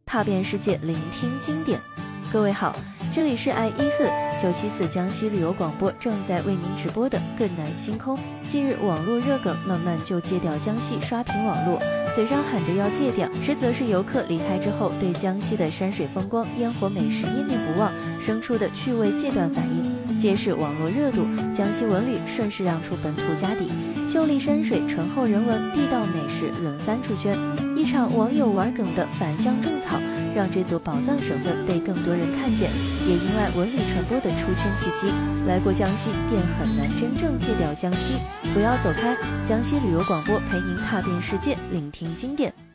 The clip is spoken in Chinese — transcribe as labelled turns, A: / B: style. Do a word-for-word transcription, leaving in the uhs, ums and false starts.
A: 踏遍世界，聆听经典。各位好，这里是 i 一 f 九七四江西旅游广播正在为您直播的艮南星空。近日网络热梗慢慢就戒掉江西刷屏网络，嘴上喊着要戒掉，实则是游客离开之后对江西的山水风光、烟火美食念念不忘，生出的趣味戒断反应。借势网络热度，江西文旅顺势让出本土家底，秀丽山水、醇厚人文、地道美食轮番出圈。一场网友玩梗的反向种草，让这座宝藏省份被更多人看见，也因外文旅传播的出圈契机。来过江西，便很难真正戒掉江西。不要走开，江西旅游广播陪您踏遍世界，聆听经典。